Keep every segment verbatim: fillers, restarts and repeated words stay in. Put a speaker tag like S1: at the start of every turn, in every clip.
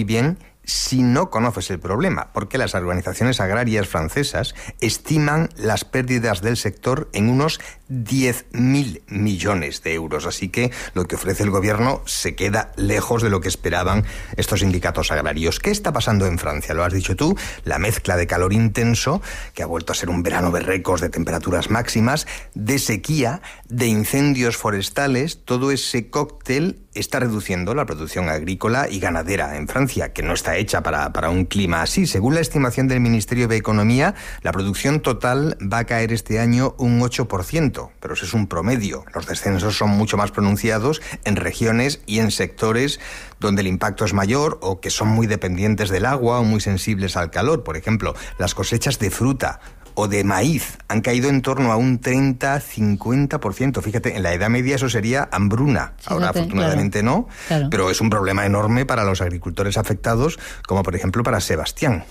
S1: muy bien si no conoces el problema, porque las organizaciones agrarias francesas estiman las pérdidas del sector en unos diez mil millones de euros. Así que lo que ofrece el gobierno se queda lejos de lo que esperaban estos sindicatos agrarios. ¿Qué está pasando en Francia? Lo has dicho tú, la mezcla de calor intenso, que ha vuelto a ser un verano de récords de temperaturas máximas, de sequía, de incendios forestales, todo ese cóctel está reduciendo la producción agrícola y ganadera en Francia, que no está hecha para, para un clima así. Según la estimación del Ministerio de Economía, la producción total va a caer este año un ocho por ciento, pero eso es un promedio. Los descensos son mucho más pronunciados en regiones y en sectores donde el impacto es mayor o que son muy dependientes del agua o muy sensibles al calor. Por ejemplo, las cosechas de fruta o de maíz han caído en torno a un treinta a cincuenta por ciento. Fíjate, en la Edad Media eso sería hambruna. Fíjate, ahora afortunadamente claro, no, claro. Pero es un problema enorme para los agricultores afectados, como por ejemplo para Sebastián.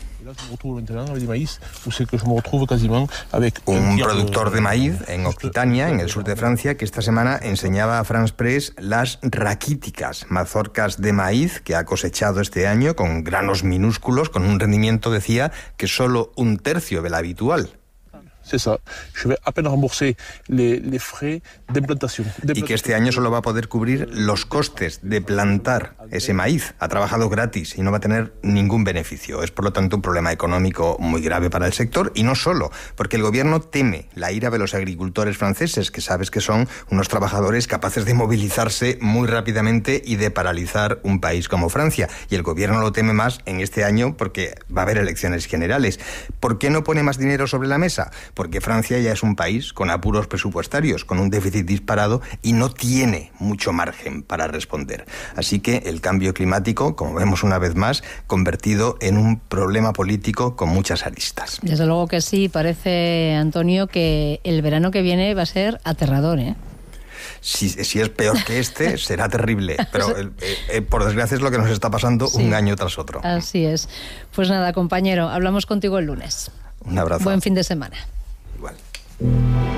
S1: Un productor de maíz en Occitania, en el sur de Francia, que esta semana enseñaba a France Press las raquíticas, mazorcas de maíz que ha cosechado este año con granos minúsculos, con un rendimiento, decía, que solo un tercio del habitual.
S2: C'est ça. Je vais à peine rembourser les, les frais d'implantación.
S1: Y que este año solo va a poder cubrir los costes de plantar ese maíz. Ha trabajado gratis y no va a tener ningún beneficio. Es, por lo tanto, un problema económico muy grave para el sector, y no solo, porque el gobierno teme la ira de los agricultores franceses, que sabes que son unos trabajadores capaces de movilizarse muy rápidamente y de paralizar un país como Francia. Y el gobierno lo teme más en este año porque va a haber elecciones generales. ¿Por qué no pone más dinero sobre la mesa? Porque Francia ya es un país con apuros presupuestarios, con un déficit disparado y no tiene mucho margen para responder. Así que el cambio climático, como vemos una vez más, convertido en un problema político con muchas aristas.
S3: Desde luego que sí, parece, Antonio, que el verano que viene va a ser aterrador, ¿eh?
S1: Si, si es peor que este, será terrible. Pero eh, eh, por desgracia es lo que nos está pasando sí. un año tras otro.
S3: Así es. Pues nada, compañero, hablamos contigo el lunes.
S1: Un abrazo.
S3: Buen fin de semana.
S1: Igual.